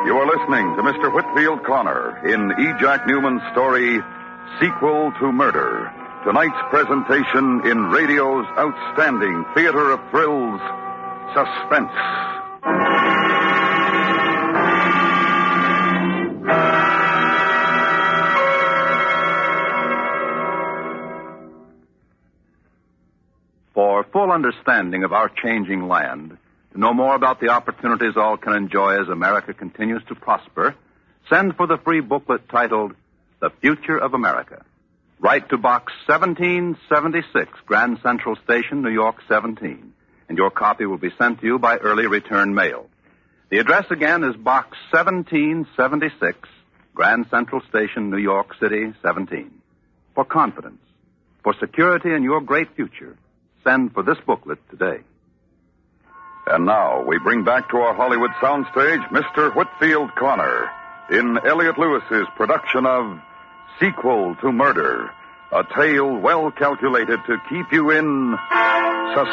You are listening to Mr. Whitfield Connor in E. Jack Newman's story, Sequel to Murder. Tonight's presentation in radio's outstanding theater of thrills, Suspense. For full understanding of our changing land, to know more about the opportunities all can enjoy as America continues to prosper, send for the free booklet titled The Future of America. Write to Box 1776, Grand Central Station, New York 17, and your copy will be sent to you by early return mail. The address again is Box 1776, Grand Central Station, New York City 17. For confidence, for security in your great future, send for this booklet today. And now we bring back to our Hollywood soundstage Mr. Whitfield Connor in Elliot Lewis's production of Sequel to Murder, a tale well calculated to keep you in suspense.